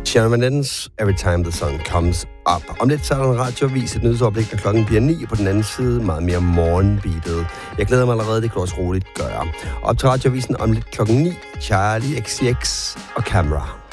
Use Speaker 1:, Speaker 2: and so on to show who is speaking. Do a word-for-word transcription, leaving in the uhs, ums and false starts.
Speaker 1: Shawn Mendes, Every Time the Sun Comes Up. Om lidt så er der en radioavis, et nyhedsoverblik, når klokken bliver ni, på den anden side meget mere morgenbeatet. Jeg glæder mig allerede, det kan du også roligt gøre. Op til radioavisen om lidt klokken ni, Charlie X C X og Camera.